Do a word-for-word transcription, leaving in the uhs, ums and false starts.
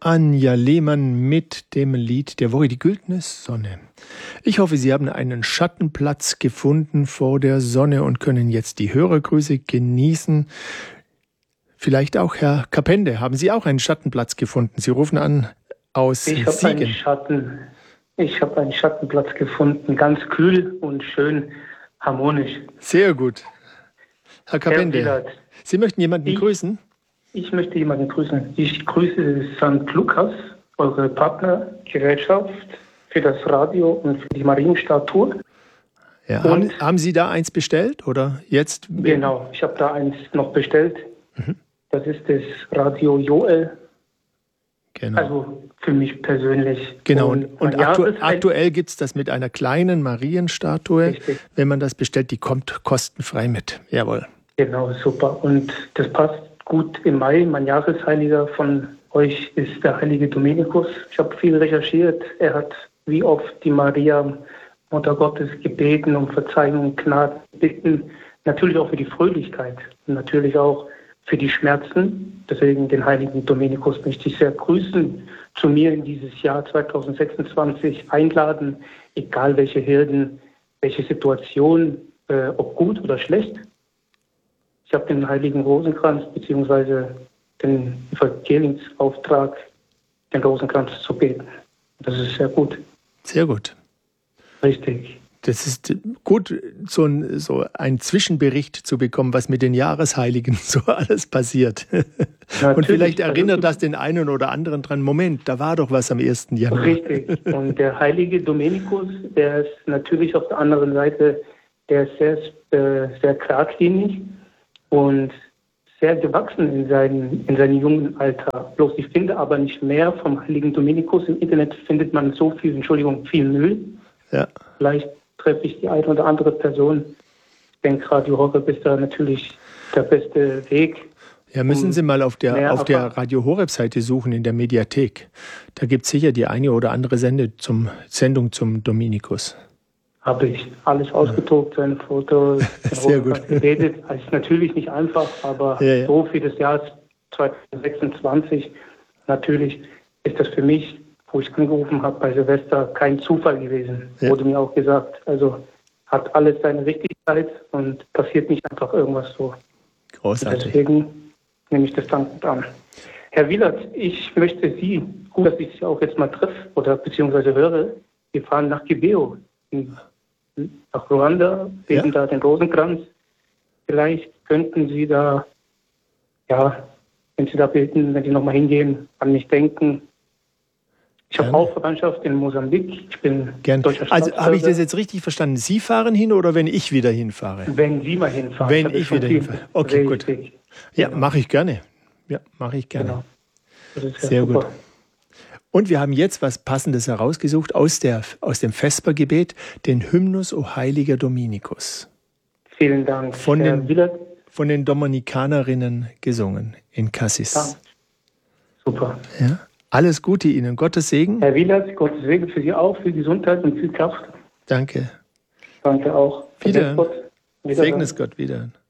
Anja Lehmann mit dem Lied der Woche, die güldene Sonne. Ich hoffe, Sie haben einen Schattenplatz gefunden vor der Sonne und können jetzt die Hörergrüße genießen. Vielleicht auch Herr Kapende, haben Sie auch einen Schattenplatz gefunden? Sie rufen an aus ich hab Siegen. Einen Schatten, ich habe einen Schattenplatz gefunden, ganz kühl und schön harmonisch. Sehr gut. Herr Kapende, Herr Sie möchten jemanden ich, grüßen? Ich möchte jemanden grüßen. Ich grüße Sankt Lukas, eure Partnergesellschaft für das Radio und für die Marienstatue. Ja, haben, haben Sie da eins bestellt oder jetzt? Genau, ich habe da eins noch bestellt. Mhm. Das ist das Radio Joel. Genau. Also für mich persönlich. Genau, und, und aktu aktuell gibt es das mit einer kleinen Marienstatue. Richtig. Wenn man das bestellt, die kommt kostenfrei mit. Jawohl. Genau, super. Und das passt gut im Mai. Mein Jahresheiliger von euch ist der heilige Dominikus. Ich habe viel recherchiert. Er hat wie oft die Maria, Mutter Gottes, gebeten um Verzeihung und Gnade bitten. Natürlich auch für die Fröhlichkeit und natürlich auch für die Schmerzen. Deswegen den heiligen Dominikus möchte ich sehr grüßen, zu mir in dieses Jahr zweitausendsechsundzwanzig einladen, egal welche Hürden, welche Situation, äh, ob gut oder schlecht. Ich habe den heiligen Rosenkranz bzw. den Evangeliumsauftrag, den Rosenkranz zu beten. Das ist sehr gut. Sehr gut. Richtig. Das ist gut, so ein, so ein Zwischenbericht zu bekommen, was mit den Jahresheiligen so alles passiert. Natürlich. Und vielleicht erinnert das den einen oder anderen dran, Moment, da war doch was am ersten Januar. Richtig. Und der heilige Dominikus, der ist natürlich auf der anderen Seite, der ist sehr, äh, sehr geradlinig und sehr gewachsen in seinem, in seinem jungen Alter. Bloß ich finde aber nicht mehr vom heiligen Dominikus. Im Internet findet man so viel, Entschuldigung, viel Müll. Ja. Vielleicht treffe ich die eine oder andere Person. Ich denke, Radio Horeb ist da natürlich der beste Weg. Ja, müssen um Sie mal auf der, auf der Radio Horeb-Seite suchen, in der Mediathek. Da gibt es sicher die eine oder andere Sende zum, Sendung zum Dominikus. Habe ich alles ausgedruckt, seine Fotos, sehr gut geredet. Das ist natürlich nicht einfach, aber ja, ja. so für das Jahr zweitausendsechsundzwanzig natürlich ist das für mich, wo ich angerufen habe bei Silvester, kein Zufall gewesen. Ja. Wurde mir auch gesagt. Also hat alles seine Richtigkeit und passiert nicht einfach irgendwas so. Großartig. Deswegen nehme ich das dankend an. Herr Wielert, ich möchte Sie, gut, dass ich Sie auch jetzt mal treffe oder beziehungsweise höre, wir fahren nach Kibeo, nach Ruanda, wegen ja. da den Rosenkranz. Vielleicht könnten Sie da, ja, wenn Sie da beten, wenn Sie nochmal hingehen, an mich denken. Ich habe auch Verwandtschaft in Mosambik. Ich bin Gern. deutscher Staatsbürger. Also habe ich das jetzt richtig verstanden? Sie fahren hin oder wenn ich wieder hinfahre? Wenn Sie mal hinfahren. Wenn ich wieder hinfahre. Okay, richtig. Gut. Ja, genau. mache ich gerne. Ja, mache ich gerne. Genau. Das ist ja sehr super. gut. Und wir haben jetzt was Passendes herausgesucht aus, der, aus dem Vespergebet, den Hymnus O Heiliger Dominikus. Vielen Dank. Von den, von den Dominikanerinnen gesungen in Cassis. Ja. Super. Ja. Alles Gute Ihnen. Gottes Segen. Herr Wielert, Gottes Segen für Sie auch, für Gesundheit und viel Kraft. Danke. Danke auch. Wiederhören. Segnes Gott, wiederhören.